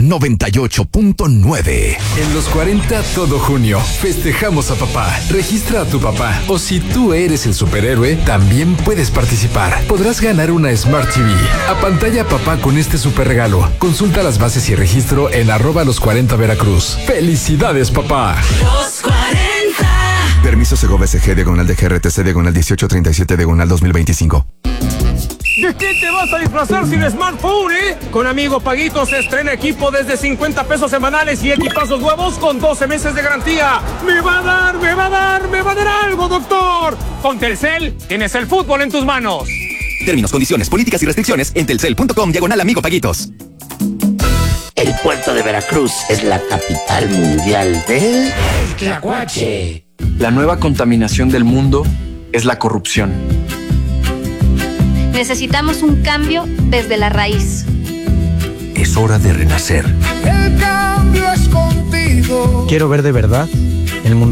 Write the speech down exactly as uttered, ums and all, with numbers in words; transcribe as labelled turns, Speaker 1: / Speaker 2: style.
Speaker 1: noventa y ocho punto nueve.
Speaker 2: En los cuarenta todo junio festejamos a papá. Registra a tu papá. O si tú eres el superhéroe, también puedes participar. Podrás ganar una Smart T V. A pantalla papá con este super regalo. Consulta las bases y registro en arroba los cuarenta Veracruz. ¡Felicidades, papá!
Speaker 3: Los cuarenta.
Speaker 1: Permiso Segov S G diagonal de G R T C diagonal dieciocho treinta y siete diagonal dos mil veinticinco.
Speaker 4: ¿De qué te vas a disfrazar sin smartphone, eh? Con Amigo Paguito se estrena equipo desde cincuenta pesos semanales y equipazos nuevos con doce meses de garantía. ¡Me va a dar, me va a dar, me va a dar algo, doctor! Con Telcel tienes el fútbol en tus manos.
Speaker 5: Términos, condiciones, políticas y restricciones en telcel punto com diagonal Amigo Paguitos.
Speaker 6: El puerto de Veracruz es la capital mundial del tlacuache.
Speaker 7: La nueva contaminación del mundo es la corrupción.
Speaker 8: Necesitamos un cambio desde la raíz.
Speaker 9: Es hora de renacer.
Speaker 10: El cambio es contigo.
Speaker 11: Quiero ver de verdad el mundo